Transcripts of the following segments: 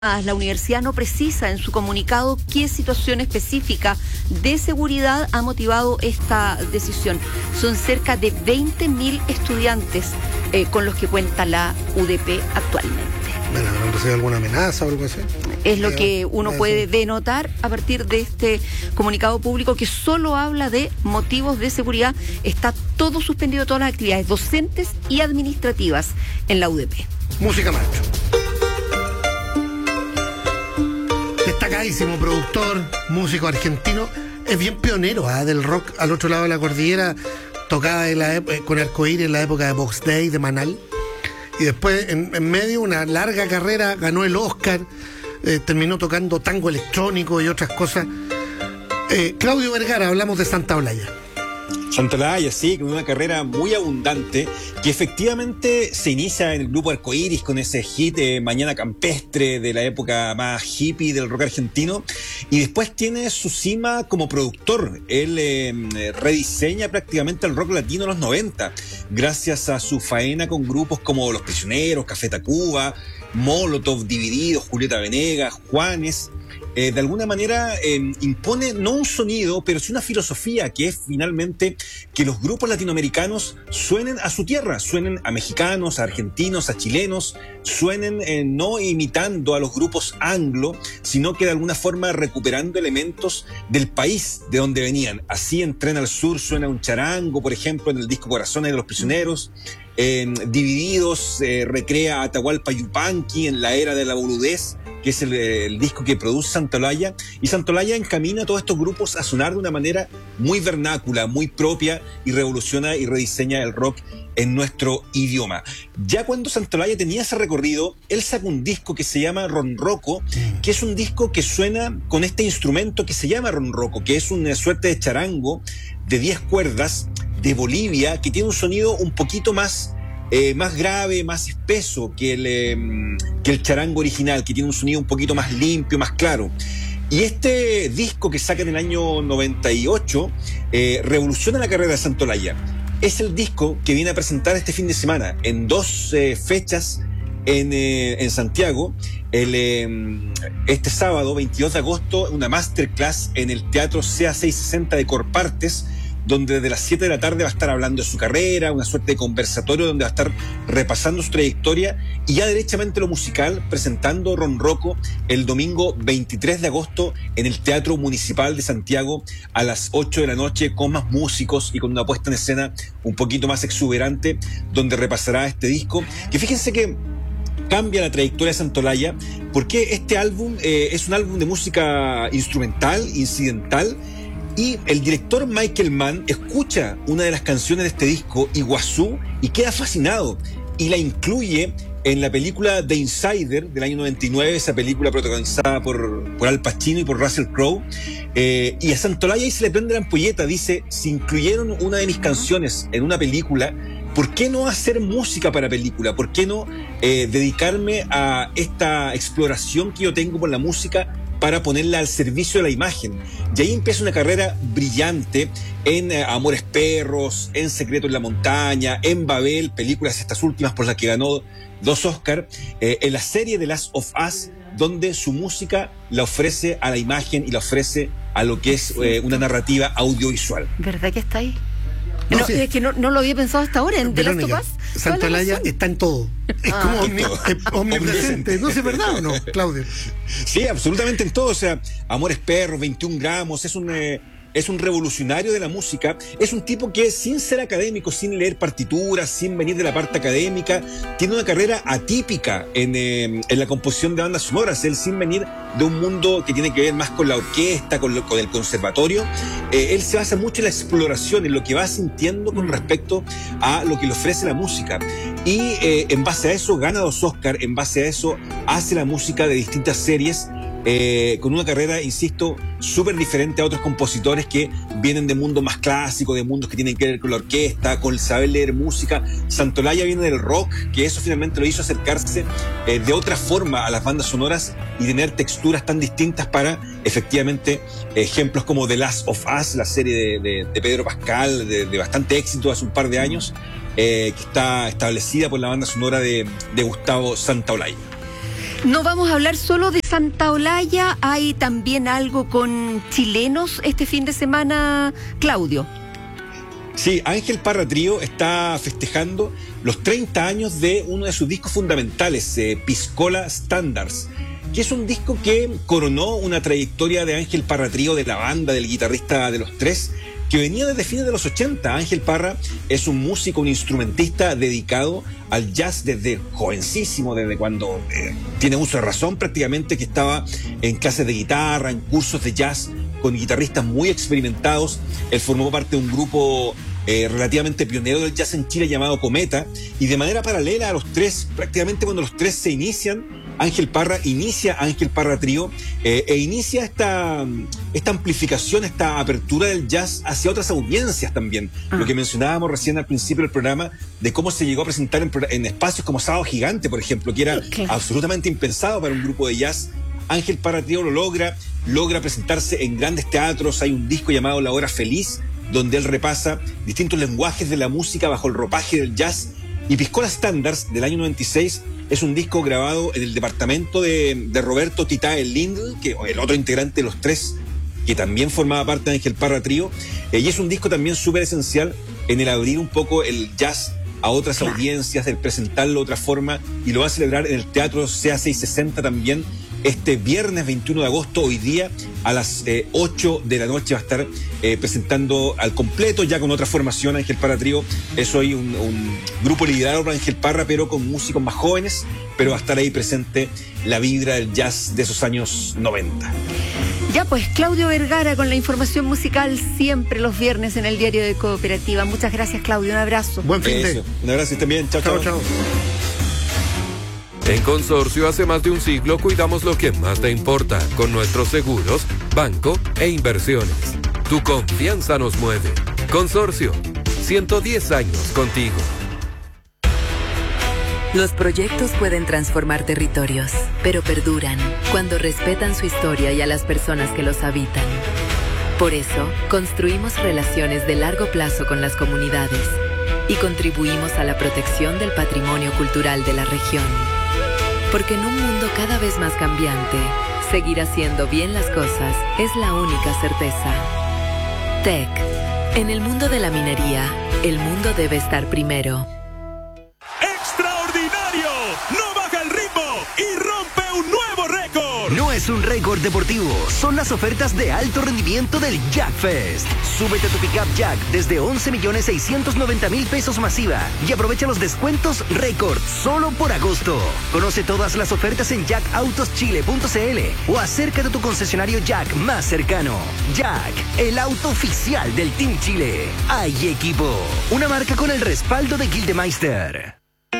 La universidad no precisa en su comunicado qué situación específica de seguridad ha motivado esta decisión. Son cerca de 20.000 estudiantes con los que cuenta la UDP actualmente. Bueno, ¿han recibido alguna amenaza o algo así? Es lo que uno puede denotar a partir de este comunicado público que solo habla de motivos de seguridad. Está todo suspendido, todas las actividades docentes y administrativas en la UDP. Música macho. Destacadísimo productor, músico argentino, es bien pionero del rock al otro lado de la cordillera. Tocaba con Arcoíris en la época de Box Day, de Manal, y después en medio una larga carrera, ganó el Oscar, terminó tocando tango electrónico y otras cosas. Claudio Vergara, hablamos de Santa Olaya. Santa Olaya, sí, con una carrera muy abundante, que efectivamente se inicia en el grupo Arcoíris con ese hit Mañana Campestre de la época más hippie del rock argentino, y después tiene su cima como productor. Él rediseña prácticamente el rock latino de los 90, gracias a su faena con grupos como Los Prisioneros, Café Tacuba, Molotov, Divididos, Julieta Venegas, Juanes. De alguna manera impone no un sonido, pero sí una filosofía, que es finalmente que los grupos latinoamericanos suenen a su tierra, suenen a mexicanos, a argentinos, a chilenos, suenen no imitando a los grupos anglo, sino que de alguna forma recuperando elementos del país de donde venían. Así en Tren al Sur suena un charango, por ejemplo, en el disco Corazones de los Prisioneros. Divididos recrea Atahualpa Yupanqui en la era de la boludez, que es el disco que produce Santa Olaya, y Santa Olaya encamina a todos estos grupos a sonar de una manera muy vernácula, muy propia, y revoluciona y rediseña el rock en nuestro idioma. Ya cuando Santa Olaya tenía ese recorrido, él saca un disco que se llama Ronroco, que es un disco que suena con este instrumento que se llama ronroco, que es una suerte de charango de 10 cuerdas de Bolivia, que tiene un sonido un poquito más grave, más espeso que el charango original, que tiene un sonido un poquito más limpio, más claro. Y este disco que saca en el año 98 revoluciona la carrera de Santa Olaya. Es el disco que viene a presentar este fin de semana en 2 fechas en Santiago. Este sábado, 22 de agosto, una masterclass en el Teatro CA660 de Corpartes, donde desde las 7 de la tarde va a estar hablando de su carrera, una suerte de conversatorio donde va a estar repasando su trayectoria, y ya derechamente lo musical, presentando Ronroco el domingo 23 de agosto en el Teatro Municipal de Santiago a las 8 de la noche, con más músicos y con una puesta en escena un poquito más exuberante, donde repasará este disco, que fíjense que cambia la trayectoria de Santa Olaya, porque este álbum es un álbum de música instrumental, incidental. Y el director Michael Mann escucha una de las canciones de este disco, Iguazú, y queda fascinado, y la incluye en la película The Insider del año 99, esa película protagonizada por Al Pacino y por Russell Crowe. Y a Santa Olaya ahí se le prende la ampolleta, dice: si incluyeron una de mis canciones en una película, ¿por qué no hacer música para película? ¿Por qué no dedicarme a esta exploración que yo tengo por la música para ponerla al servicio de la imagen? Y ahí empieza una carrera brillante en Amores Perros, en Secreto en la Montaña, en Babel, películas estas últimas por las que ganó 2 Oscar, en la serie The Last of Us, donde su música la ofrece a la imagen y la ofrece a lo que es una narrativa audiovisual. ¿Verdad que está ahí? No, sí. Es que no lo había pensado hasta ahora en The Last of Us. Santa Olaya está en todo. Es como omnipresente. ¿No es verdad o no, Claudio? Sí, absolutamente en todo. O sea, Amores Perros, 21 gramos, es un revolucionario de la música. Es un tipo que, sin ser académico, sin leer partituras, sin venir de la parte académica, tiene una carrera atípica en la composición de bandas sonoras. Él, sin venir de un mundo que tiene que ver más con la orquesta, con el conservatorio, él se basa mucho en la exploración, en lo que va sintiendo con respecto a lo que le ofrece la música. Y en base a eso gana 2 Oscar, en base a eso hace la música de distintas series, con una carrera, insisto, súper diferente a otros compositores que vienen de mundos más clásicos, de mundos que tienen que ver con la orquesta, con el saber leer música. Santa Olaya viene del rock, que eso finalmente lo hizo acercarse de otra forma a las bandas sonoras y tener texturas tan distintas para, efectivamente, ejemplos como The Last of Us, la serie de Pedro Pascal, de bastante éxito hace un par de años, que está establecida por la banda sonora de Gustavo Santaolalla. No vamos a hablar solo de Santa Olalla, hay también algo con chilenos este fin de semana, Claudio. Sí, Ángel Parra Trío está festejando los 30 años de uno de sus discos fundamentales, Piscola Standards, que es un disco que coronó una trayectoria de Ángel Parra Trío, de la banda, del guitarrista de Los Tres, que venía desde fines de los 80. Ángel Parra es un músico, un instrumentista dedicado al jazz desde jovencísimo, desde cuando tiene uso de razón prácticamente, que estaba en clases de guitarra, en cursos de jazz, con guitarristas muy experimentados. Él formó parte de un grupo relativamente pionero del jazz en Chile llamado Cometa, y de manera paralela a Los Tres, prácticamente cuando Los Tres se inician, Ángel Parra inicia Ángel Parra Trío e inicia esta amplificación, esta apertura del jazz hacia otras audiencias también. Lo que mencionábamos recién al principio del programa, de cómo se llegó a presentar en espacios como Sábado Gigante, por ejemplo, que era absolutamente impensado para un grupo de jazz. Ángel Parra Trío lo logra presentarse en grandes teatros. Hay un disco llamado La Hora Feliz, donde él repasa distintos lenguajes de la música bajo el ropaje del jazz. Y Piscola Standards, del año 96, es un disco grabado en el departamento de Roberto Titae Lindl, que el otro integrante de Los Tres, que también formaba parte de Ángel Parra Trío. Y es un disco también súper esencial en el abrir un poco el jazz a otras audiencias, el presentarlo de otra forma, y lo va a celebrar en el Teatro CA660 también, este viernes 21 de agosto, hoy día, a las 8 de la noche va a estar presentando al completo, ya con otra formación. Ángel Parra Trío es hoy un grupo liderado por Ángel Parra, pero con músicos más jóvenes, pero va a estar ahí presente la vibra del jazz de esos años 90. Ya pues, Claudio Vergara con la información musical siempre los viernes en el Diario de Cooperativa. Muchas gracias, Claudio, un abrazo. Buen fin de. Un abrazo también, chao. En Consorcio hace más de un siglo cuidamos lo que más te importa con nuestros seguros, banco e inversiones. Tu confianza nos mueve. Consorcio, 110 años contigo. Los proyectos pueden transformar territorios, pero perduran cuando respetan su historia y a las personas que los habitan. Por eso, construimos relaciones de largo plazo con las comunidades y contribuimos a la protección del patrimonio cultural de la región. Porque en un mundo cada vez más cambiante, seguir haciendo bien las cosas es la única certeza. TEC. En el mundo de la minería, el mundo debe estar primero. ¡Extraordinario! ¡No baja el ritmo y rompe un nuevo récord! No es un récord deportivo, son las ofertas de alto rendimiento del Jack Fest. Súbete a tu pickup Jack desde 11.690.000 pesos masiva y aprovecha los descuentos récord solo por agosto. Conoce todas las ofertas en jackautoschile.cl o acércate a tu concesionario Jack más cercano. Jack, el auto oficial del Team Chile. Hay equipo, una marca con el respaldo de Gildemeister.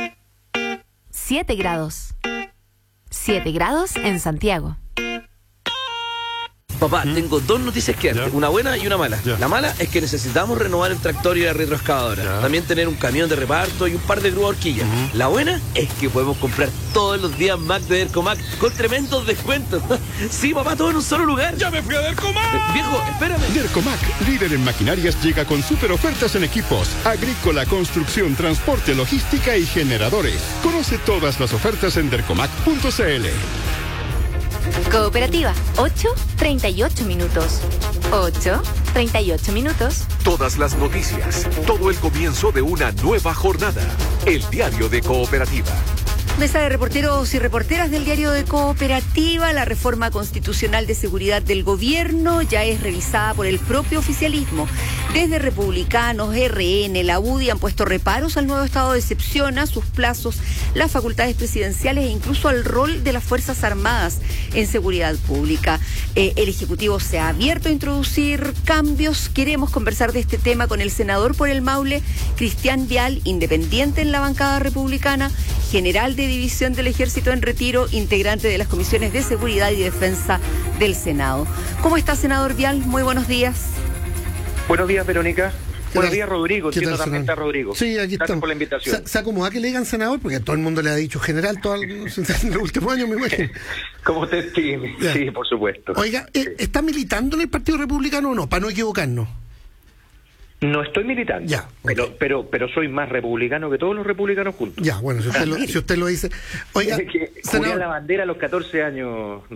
7 grados. 7 grados en Santiago. Papá, tengo dos noticias que darte, una buena y una mala. La mala es que necesitamos renovar el tractor y la retroexcavadora. También tener un camión de reparto y un par de grúas horquillas. La buena es que podemos comprar todos los días Mac de Dercomac con tremendos descuentos. Sí, papá, todo en un solo lugar. ¡Ya me fui a Dercomac! Viejo, espérame. Dercomac, líder en maquinarias, llega con super ofertas en equipos agrícola, construcción, transporte, logística y generadores. Conoce todas las ofertas en dercomac.cl. Cooperativa, 8:38 minutos. 8:38 minutos. Todas las noticias, todo el comienzo de una nueva jornada. El Diario de Cooperativa. Mesa de reporteros y reporteras del Diario de Cooperativa. La reforma constitucional de seguridad del gobierno ya es revisada por el propio oficialismo. Desde republicanos, RN, la UDI han puesto reparos al nuevo estado de excepción, a sus plazos, las facultades presidenciales e incluso al rol de las Fuerzas Armadas en seguridad pública. El Ejecutivo se ha abierto a introducir cambios. Queremos conversar de este tema con el senador por el Maule, Cristian Vial, independiente en la bancada republicana, general de división del Ejército en retiro, integrante de las comisiones de Seguridad y Defensa del Senado. ¿Cómo está, senador Vial? Muy buenos días. Buenos días, Verónica. Buenos días, Rodrigo. ¿Qué Entiendo tal, también está Rodrigo. Sí, aquí Gracias estamos. por la invitación. ¿Se acomoda que le digan senador? Porque todo el mundo le ha dicho general en los últimos años, me imagino. Como usted estime. Sí, por supuesto. Oiga, ¿está militando en el Partido Republicano o no? Para no equivocarnos. No estoy militando, Ya, okay. pero soy más republicano que todos los republicanos juntos. Ya, bueno, si usted lo dice. Oiga, Jugué a la bandera a los 14 años,